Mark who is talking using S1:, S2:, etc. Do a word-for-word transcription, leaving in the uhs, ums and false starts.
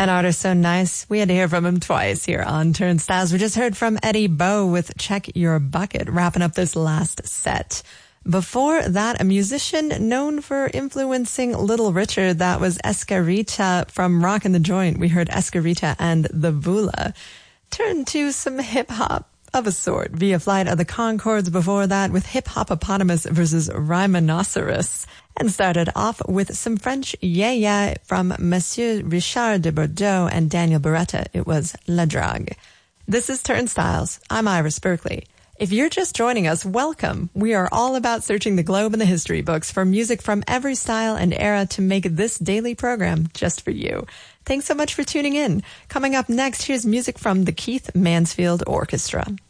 S1: An artist so nice, we had to hear from him twice here on Turnstiles. We just heard from Eddie Bo with Check Your Bucket, wrapping up this last set. Before that, a musician known for influencing Little Richard, that was Escarita from Rockin' the Joint. We heard Escarita and the Vula. Turn to some hip-hop of a sort via Flight of the Conchords before that with Hip Hopopotamus versus Rhinoceros, and started off with some French yeah yeah from Monsieur Richard de Bordeaux and Daniel Beretta. It was La Drague. This is Turnstiles. I'm Iris Berkeley. If you're just joining us, welcome. We are all about searching the globe and the history books for music from every style and era to make this daily program just for you. Thanks so much for tuning in. Coming up next, here's music from the Keith Mansfield Orchestra.